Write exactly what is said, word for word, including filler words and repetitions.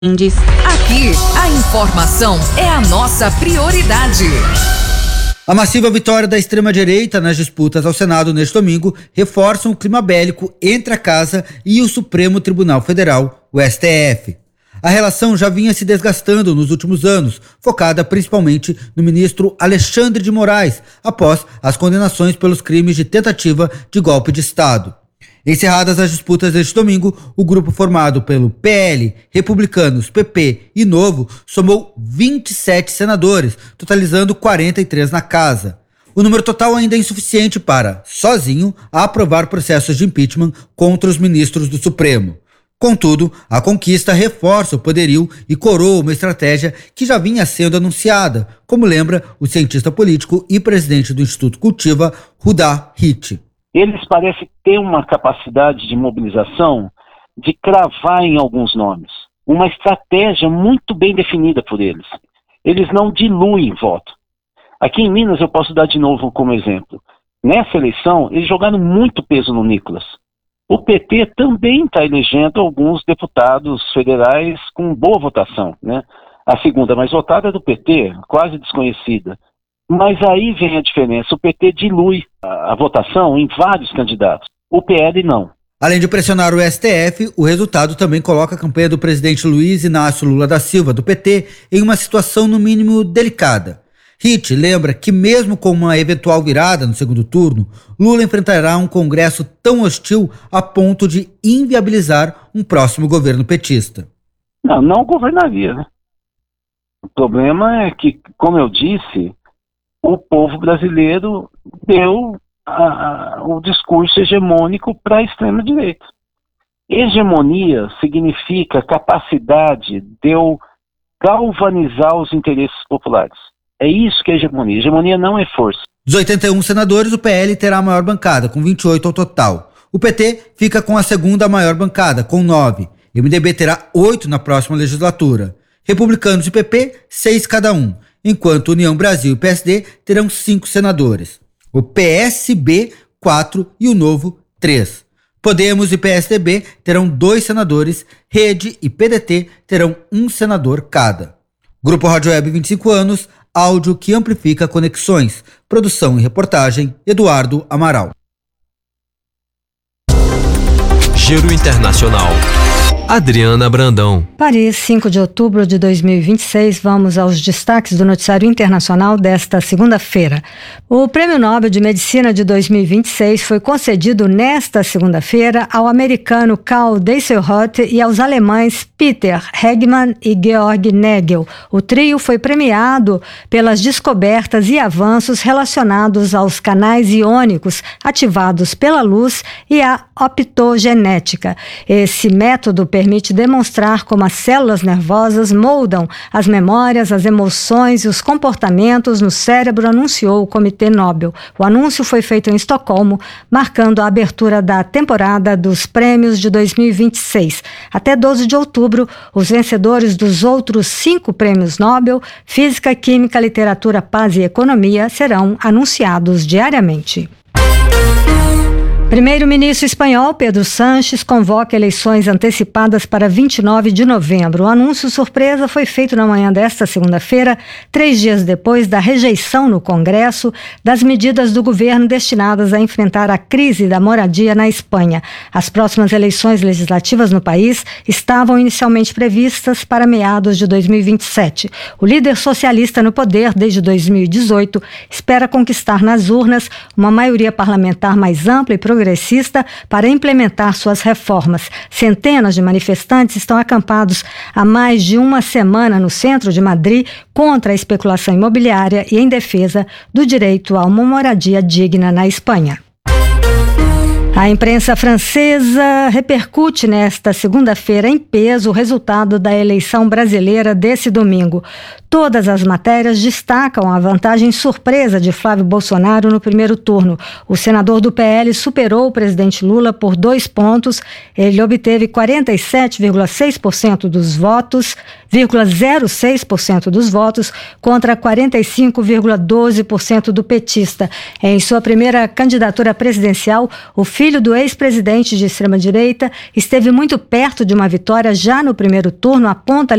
Aqui, a informação é a nossa prioridade. A massiva vitória da extrema-direita nas disputas ao Senado neste domingo reforçam o clima bélico entre a Casa e o Supremo Tribunal Federal, o S T F. A relação já vinha se desgastando nos últimos anos, focada principalmente no ministro Alexandre de Moraes, após as condenações pelos crimes de tentativa de golpe de Estado. Encerradas as disputas deste domingo, o grupo formado pelo P L, Republicanos, P P e Novo somou vinte e sete senadores, totalizando quarenta e três na casa. O número total ainda é insuficiente para, sozinho, aprovar processos de impeachment contra os ministros do Supremo. Contudo, a conquista reforça o poderio e coroa uma estratégia que já vinha sendo anunciada, como lembra o cientista político e presidente do Instituto Cultiva, Rudá Hit. Eles parecem ter uma capacidade de mobilização de cravar em alguns nomes. Uma estratégia muito bem definida por eles. Eles não diluem voto. Aqui em Minas eu posso dar de novo como exemplo. Nessa eleição, eles jogaram muito peso no Nicolas. O P T também está elegendo alguns deputados federais com boa votação, né? A segunda mais votada é do P T, quase desconhecida. Mas aí vem a diferença, o P T dilui a, a votação em vários candidatos, o P L não. Além de pressionar o S T F, o resultado também coloca a campanha do presidente Luiz Inácio Lula da Silva, do P T, em uma situação no mínimo delicada. Hit lembra que mesmo com uma eventual virada no segundo turno, Lula enfrentará um Congresso tão hostil a ponto de inviabilizar um próximo governo petista. Não, não governaria, né? O problema é que, como eu disse, o povo brasileiro deu a, a, o discurso hegemônico para a extrema-direita. Hegemonia significa capacidade de eu galvanizar os interesses populares. É isso que é hegemonia. Hegemonia não é força. Dos oitenta e um senadores, o P L terá a maior bancada, com vinte e oito ao total. O P T fica com a segunda maior bancada, com nove. M D B terá oito na próxima legislatura. Republicanos e P P, seis cada um. Enquanto União Brasil e P S D terão cinco senadores. O P S B, quatro e o Novo, três. Podemos e P S D B terão dois senadores, Rede e P D T terão um senador cada. Grupo Rádio Web vinte e cinco anos, áudio que amplifica conexões. Produção e reportagem, Eduardo Amaral. Giro Internacional. Adriana Brandão. Paris, cinco de outubro de dois mil e vinte e seis, vamos aos destaques do noticiário internacional desta segunda-feira. O Prêmio Nobel de Medicina de dois mil e vinte e seis foi concedido nesta segunda-feira ao americano Karl Desselroth e aos alemães Peter Hegmann e Georg Nagel. O trio foi premiado pelas descobertas e avanços relacionados aos canais iônicos ativados pela luz e à optogenética. Esse método permite demonstrar como as células nervosas moldam as memórias, as emoções e os comportamentos no cérebro, anunciou o Comitê Nobel. O anúncio foi feito em Estocolmo, marcando a abertura da temporada dos prêmios de dois mil e vinte e seis. Até doze de outubro, os vencedores dos outros cinco prêmios Nobel, Física, Química, Literatura, Paz e Economia, serão anunciados diariamente. Primeiro-ministro espanhol Pedro Sánchez convoca eleições antecipadas para vinte e nove de novembro. O anúncio surpresa foi feito na manhã desta segunda-feira, três dias depois da rejeição no Congresso das medidas do governo destinadas a enfrentar a crise da moradia na Espanha. As próximas eleições legislativas no país estavam inicialmente previstas para meados de dois mil e vinte e sete. O líder socialista no poder desde dois mil e dezoito espera conquistar nas urnas uma maioria parlamentar mais ampla e progressista progressista para implementar suas reformas. Centenas de manifestantes estão acampados há mais de uma semana no centro de Madrid contra a especulação imobiliária e em defesa do direito a uma moradia digna na Espanha. A imprensa francesa repercute nesta segunda-feira em peso o resultado da eleição brasileira desse domingo. Todas as matérias destacam a vantagem surpresa de Flávio Bolsonaro no primeiro turno. O senador do P L superou o presidente Lula por dois pontos. Ele obteve quarenta e sete vírgula seis por cento dos votos, zero vírgula seis por cento dos votos, contra quarenta e cinco vírgula doze por cento do petista. Em sua primeira candidatura presidencial, o filho do ex-presidente de extrema-direita esteve muito perto de uma vitória já no primeiro turno, aponta